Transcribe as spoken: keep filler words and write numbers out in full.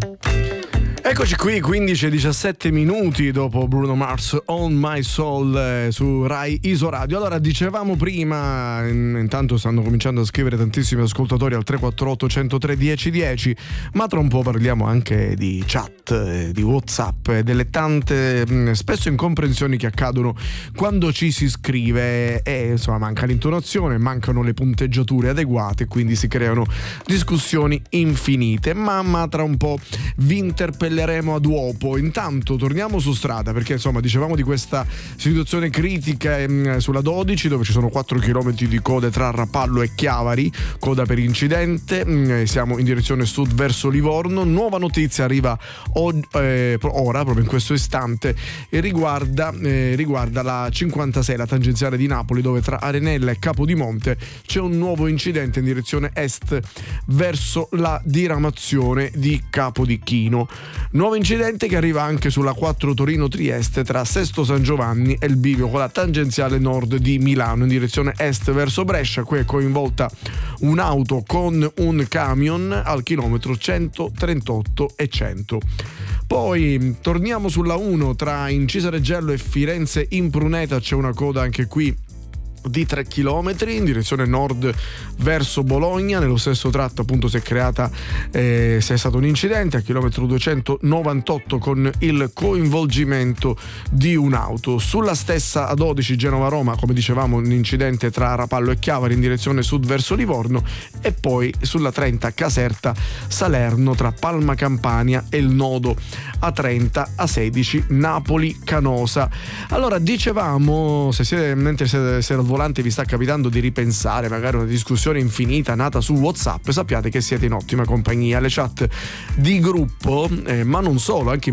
Eccoci qui, quindici e diciassette minuti dopo Bruno Mars, On My Soul, eh, su Rai Isoradio. Allora, dicevamo prima, in, intanto stanno cominciando a scrivere tantissimi ascoltatori al tre quattro otto uno zero tre uno zero uno zero, ma tra un po' parliamo anche di chat, eh, di WhatsApp e delle tante mh, spesso incomprensioni che accadono quando ci si scrive e insomma manca l'intonazione, mancano le punteggiature adeguate, quindi si creano discussioni infinite. Ma, ma tra un po' vi interpelleremo a duopo. Intanto torniamo su strada, perché insomma dicevamo di questa situazione critica ehm, sulla dodici, dove ci sono quattro chilometri di code tra Rapallo e Chiavari, coda per incidente. Mm, siamo in direzione sud verso Livorno. Nuova notizia arriva o- eh, ora, proprio in questo istante, e riguarda, eh, riguarda la cinquantasei, la tangenziale di Napoli, dove tra Arenella e Capodimonte c'è un nuovo incidente in direzione est verso la diramazione di Capodichino. Nuovo incidente che arriva anche sulla quattro Torino-Trieste tra Sesto San Giovanni e il bivio con la tangenziale nord di Milano in direzione est verso Brescia. Qui è coinvolta un'auto con un camion al chilometro centotrentotto e cento. Poi torniamo sulla uno tra Incisareggello e Firenze in Pruneta, c'è una coda anche qui di tre chilometri in direzione nord verso Bologna. Nello stesso tratto appunto si è creata eh, si è stato un incidente a chilometro duecentonovantotto con il coinvolgimento di un'auto. Sulla stessa A dodici Genova-Roma, come dicevamo, un incidente tra Rapallo e Chiavari in direzione sud verso Livorno, e poi sulla trenta Caserta-Salerno tra Palma Campania e il nodo A trenta A sedici Napoli-Canosa. Allora, dicevamo, se siete, mentre siete, siete al volante vi sta capitando di ripensare magari una discussione infinita nata su WhatsApp, sappiate che siete in ottima compagnia. Le chat di gruppo, eh, ma non solo, anche